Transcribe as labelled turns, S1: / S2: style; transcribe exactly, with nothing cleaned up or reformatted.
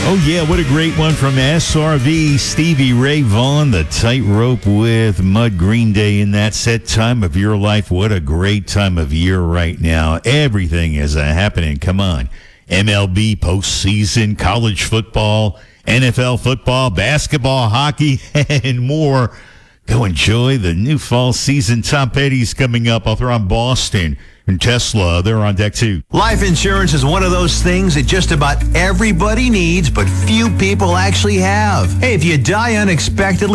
S1: Oh, yeah, what a great one from S R V. Stevie Ray Vaughan, The Tightrope with Mud. Green Day in that set. Time of your life. What a great time of year right now. Everything is uh, happening. Come on. M L B postseason, college football, N F L football, basketball, hockey, and more. Go enjoy the new fall season. Tom Petty's coming up. I'll throw on Boston. And Tesla, they're on deck too.
S2: Life insurance is one of those things that just about everybody needs, but few people actually have. Hey, if you die unexpectedly,